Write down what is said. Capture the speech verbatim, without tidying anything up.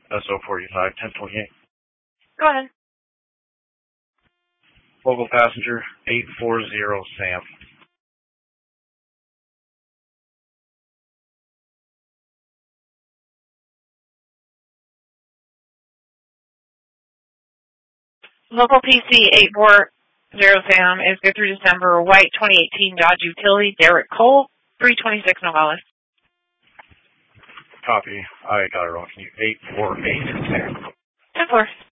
S O forty-five, ten twenty-eight. Go ahead. Local passenger, eight forty, Sam. Local P C eight four zero Sam is good through December. White twenty eighteen Dodge Utility, Derek Cole, three twenty-six Nogales. Copy. I got it wrong. eight four eight, Sam. ten four.